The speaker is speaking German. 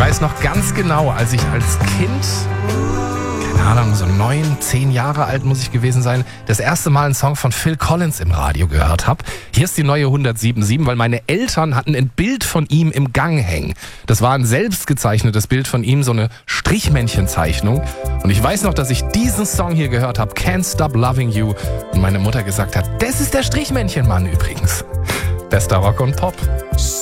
weiß noch ganz genau, als ich als Kind, keine Ahnung, so 9, 10 Jahre alt muss ich gewesen sein, das erste Mal einen Song von Phil Collins im Radio gehört habe. Hier ist die neue 107.7, weil meine Eltern hatten ein Bild von ihm im Gang hängen. Das war ein selbstgezeichnetes Bild von ihm, so eine Strichmännchenzeichnung. Und ich weiß noch, dass ich diesen Song hier gehört habe, Can't Stop Loving You. Und meine Mutter gesagt hat, das ist der Strichmännchenmann übrigens. Bester Rock und Pop.